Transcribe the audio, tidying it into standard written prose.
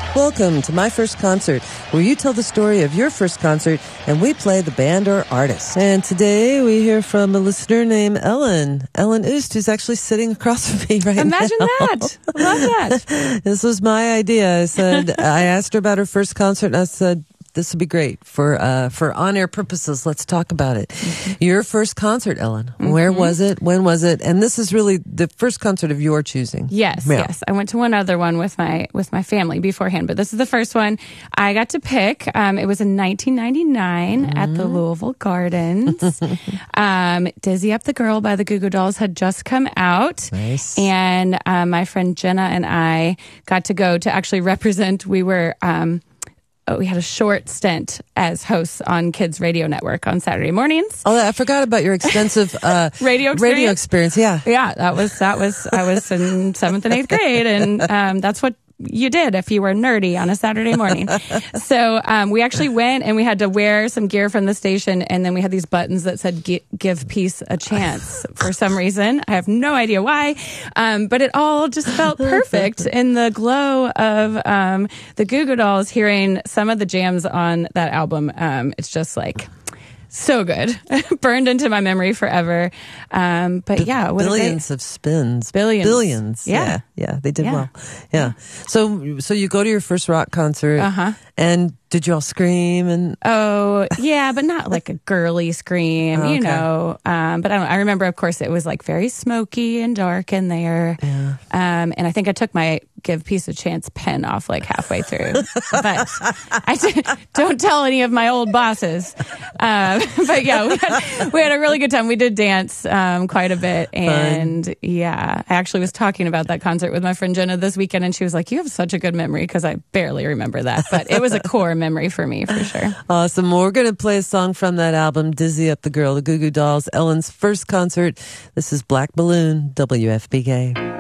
Welcome to My First Concert, where you tell the story of your first concert and we play the band or artist. And today we hear from a listener named Ellen Oost, who's actually sitting across from me right now. Imagine that. I love that. This was my idea. I asked her about her first concert and I said, this would be great for on-air purposes. Let's talk about it. Mm-hmm. Your first concert, Ellen. Mm-hmm. Where was it? When was it? And this is really the first concert of your choosing. Yes, yeah. Yes. I went to one other one with my family beforehand, but this is the first one I got to pick. It was in 1999 at the Louisville Gardens. Dizzy Up the Girl by the Goo Goo Dolls had just come out. Nice. And my friend Jenna and I got to go to actually represent. We had a short stint as hosts on Kids Radio Network on Saturday mornings. Oh, I forgot about your extensive radio experience. Yeah, that was. I was in 7th and 8th grade, and that's what you did if you were nerdy on a Saturday morning. So we actually went and we had to wear some gear from the station, and then we had these buttons that said "Give Peace a Chance" for some reason. I have no idea why, but it all just felt perfect in the glow of the Goo Goo Dolls. Hearing some of the jams on that album, it's just like so good. Burned into my memory forever. But yeah, billions of spins. Billions. Yeah. They did well. Yeah. So you go to your first rock concert. And did you all scream? And oh, yeah, but not like a girly scream, okay. But I remember, of course, it was like very smoky and dark in there. Yeah. And I think I took my Give Peace a Chance pen off like halfway through. But don't tell any of my old bosses. But yeah, we had a really good time. We did dance quite a bit. And Fun. Yeah, I actually was talking about that concert with my friend Jenna this weekend, and she was like, you have such a good memory, because I barely remember that. But it was a core memory for me, for sure. Awesome. Well, we're going to play a song from that album, Dizzy Up the Girl, the Goo Goo Dolls, Ellen's first concert. This is Black Balloon, WFPK.